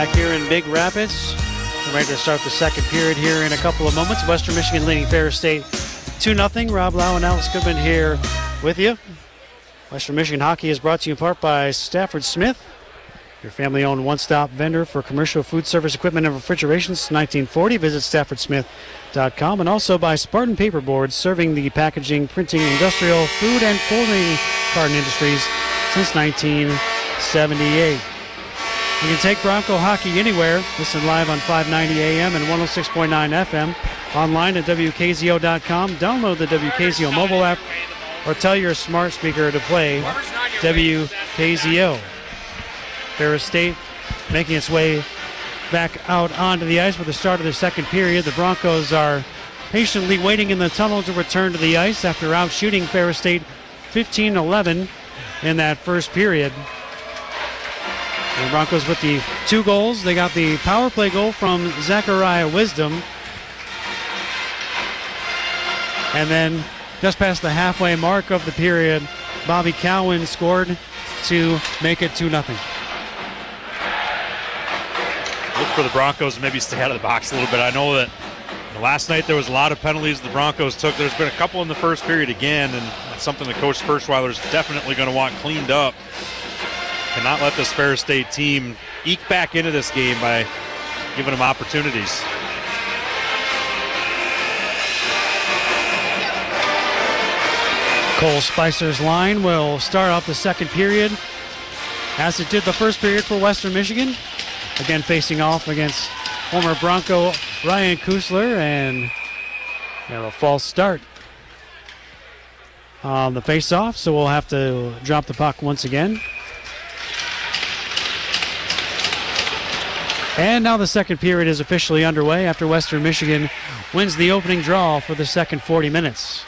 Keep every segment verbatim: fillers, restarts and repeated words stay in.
back here in Big Rapids. We're ready to start the second period here in a couple of moments. Western Michigan leading Ferris State two nothing. Rob Lau and Alex Goodman here with you. Western Michigan hockey is brought to you in part by Stafford Smith, your family-owned one-stop vendor for commercial food service equipment and refrigeration since nineteen forty. Visit stafford smith dot com. And also by Spartan Paperboard, serving the packaging, printing, industrial, food, and folding carton industries since nineteen seventy-eight. You can take Bronco hockey anywhere. Listen live on five ninety A M and one oh six point nine F M. Online at W K Z O dot com. Download the W K Z O mobile app or tell your smart speaker to play W K Z O. Ferris State making its way back out onto the ice with the start of the second period. The Broncos are patiently waiting in the tunnel to return to the ice after out-shooting Ferris State fifteen eleven in that first period. The Broncos with the two goals. They got the power play goal from Zachariah Wisdom. And then just past the halfway mark of the period, Bobby Cowan scored to make it two nothing. Look for the Broncos to maybe stay out of the box a little bit. I know that last night there was a lot of penalties the Broncos took. There's been a couple in the first period again, and that's something that Coach Firschweiler is definitely going to want cleaned up. Cannot let this Ferris State team eke back into this game by giving them opportunities. Cole Spicer's line will start off the second period as it did the first period for Western Michigan. Again, facing off against former Bronco Ryan Kusler, and we have a false start on the face-off, so we'll have to drop the puck once again. And now the second period is officially underway after Western Michigan wins the opening draw for the second forty minutes.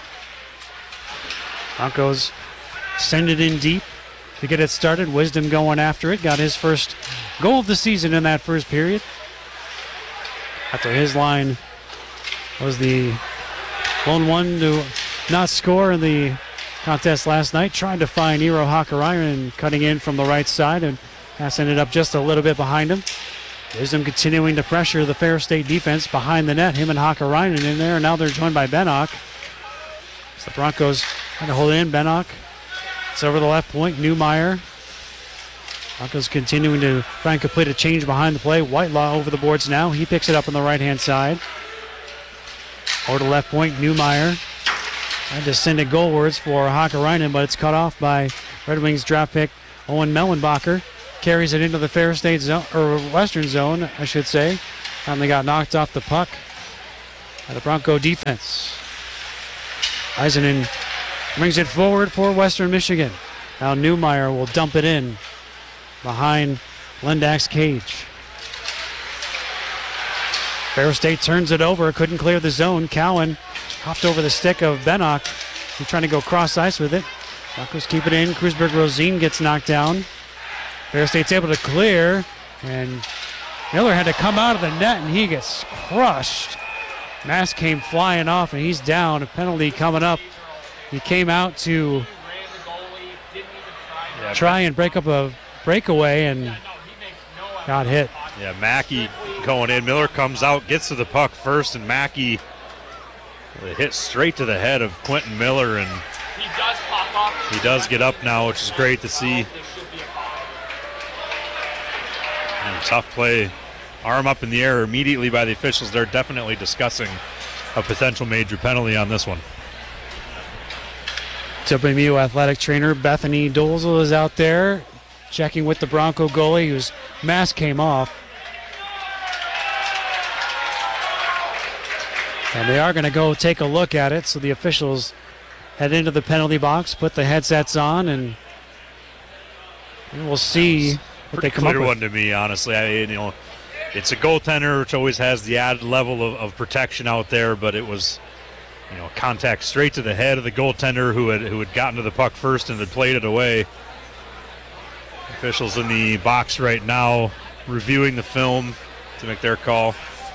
Broncos send it in deep to get it started. Wisdom going after it. Got his first goal of the season in that first period. After his line was the lone one to not score in the contest last night. Trying to find Eero Hakarainen cutting in from the right side, and pass ended up just a little bit behind him. Wisdom continuing to pressure the Ferris State defense behind the net. Him and Hakarainen in there, and now they're joined by Bennock. So the Broncos trying to hold it in. Bennock. It's over the left point. Newmeyer. Broncos continuing to try and complete a change behind the play. Whitelaw over the boards now. He picks it up on the right-hand side. Over to left point. Newmeyer. Trying to send it goalwards for Hakarainen, but it's cut off by Red Wings draft pick Owen Mellenbacher. Carries it into the Ferris State zone, or Western zone, I should say. Finally got knocked off the puck by the Bronco defense. Eisenin brings it forward for Western Michigan. Now Newmeyer will dump it in behind Lendak's cage. Ferris State turns it over, couldn't clear the zone. Cowan hopped over the stick of Bennock. He's trying to go cross ice with it. Broncos keep it in. Krusberg-Rosine gets knocked down. Ferris State's able to clear, and Miller had to come out of the net, and he gets crushed. Mask came flying off, and he's down. A penalty coming up. He came out to yeah, try and break up a breakaway and got hit. Yeah, Mackey going in. Miller comes out, gets to the puck first, and Mackey hit straight to the head of Quentin Miller, and he does pop up. He does get up now, which is great to see. And tough play. Arm up in the air immediately by the officials. They're definitely discussing a potential major penalty on this one. W M U athletic trainer Bethany Dolzel is out there checking with the Bronco goalie, whose mask came off. And they are going to go take a look at it, so the officials head into the penalty box, put the headsets on, and we'll see what they come up with. Clear one to me, honestly. I, you know, it's a goaltender, which always has the added level of, of protection out there, but it was, you know, contact straight to the head of the goaltender who had who had gotten to the puck first and had played it away. Officials in the box right now reviewing the film to make their call.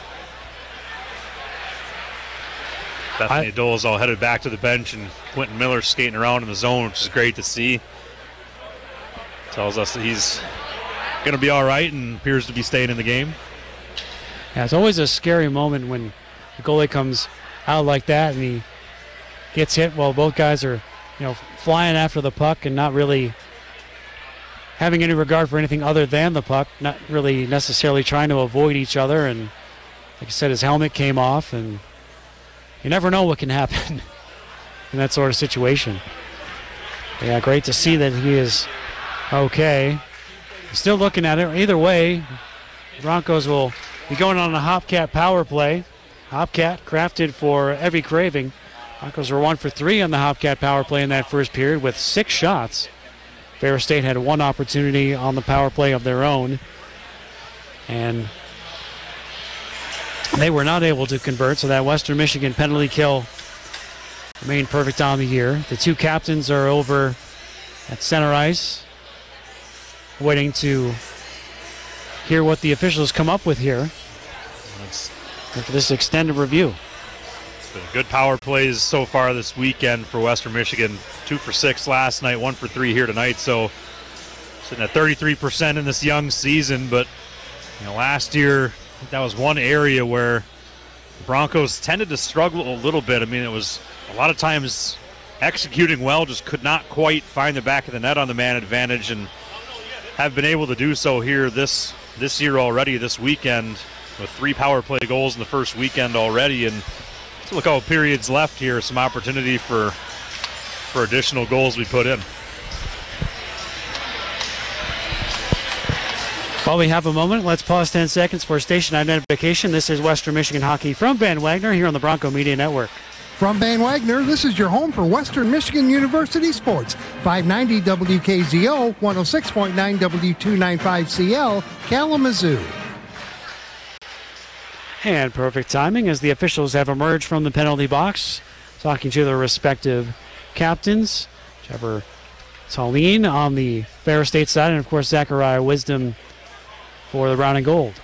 Bethany Dole's all headed back to the bench, and Quentin Miller skating around in the zone, which is great to see. Tells us that he's going to be all right and appears to be staying in the game. Yeah, it's always a scary moment when the goalie comes out like that and he gets hit while both guys are, you know, flying after the puck and not really having any regard for anything other than the puck, not really necessarily trying to avoid each other. And like I said, his helmet came off, and you never know what can happen in that sort of situation. But yeah, great to see that he is okay. Still looking at it. Either way, Broncos will be going on a Hopcat power play. Hopcat crafted for every craving. Broncos were one for three on the Hopcat power play in that first period with six shots. Ferris State had one opportunity on the power play of their own, and they were not able to convert, so that Western Michigan penalty kill remained perfect on the year. The two captains are over at center ice, waiting to hear what the officials come up with here That's, for this extended review. it's been good power plays so far this weekend for Western Michigan. Two for six last night, one for three here tonight. So sitting at thirty-three percent in this young season. But you know, last year, I think that was one area where the Broncos tended to struggle a little bit. I mean, it was a lot of times executing well, just could not quite find the back of the net on the man advantage, and have been able to do so here this this year already, this weekend, with three power play goals in the first weekend already. And look how periods left here, some opportunity for for additional goals we put in. While we have a moment, let's pause ten seconds for station identification. This is Western Michigan Hockey from Van Wagner here on the Bronco Media Network. From Van Wagner, this is your home for Western Michigan University Sports. five ninety W K Z O, one oh six point nine W two ninety-five C L, Kalamazoo. And perfect timing as the officials have emerged from the penalty box, talking to their respective captains. Trevor Tallene on the Ferris State side, and of course Zachariah Wisdom for the brown and gold.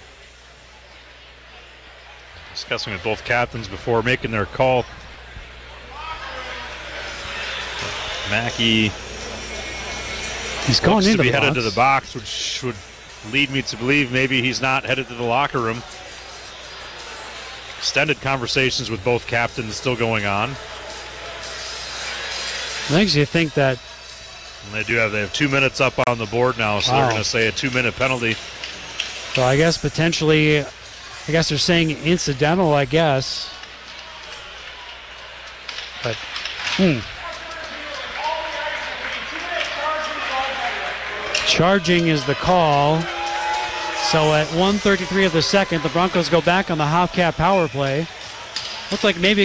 Discussing with both captains before making their call. Mackey He's going looks into to be the headed box. to the box, which would lead me to believe maybe he's not headed to the locker room. Extended conversations with both captains still going on. Makes you think that And they do have they have two minutes up on the board now, so Wow. they're going to say a two-minute penalty. So I guess potentially, I guess they're saying incidental, I guess. But, hmm. Charging is the call. So at one thirty-three of the second, the Broncos go back on the Hopcat power play. Looks like maybe